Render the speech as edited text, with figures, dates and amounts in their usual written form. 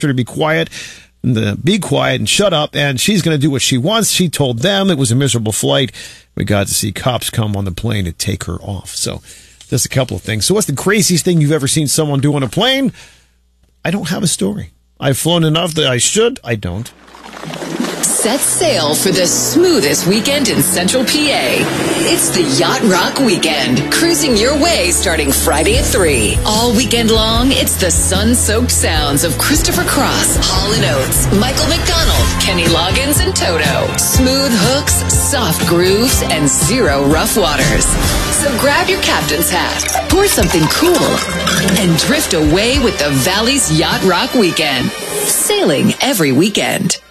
her to be quiet and shut up, and she's going to do what she wants. She told them it was a miserable flight. We got to see cops come on the plane to take her off. So just a couple of things. So what's the craziest thing you've ever seen someone do on a plane? I don't have a story. I've flown enough that I should. I don't. Set sail for the smoothest weekend in Central PA. It's the Yacht Rock Weekend, cruising your way starting Friday at 3. All weekend long, it's the sun-soaked sounds of Christopher Cross, Hall & Oates, Michael McDonald, Kenny Loggins, and Toto. Smooth hooks, soft grooves, and zero rough waters. So grab your captain's hat, pour something cool, and drift away with the Valley's Yacht Rock Weekend. Sailing every weekend.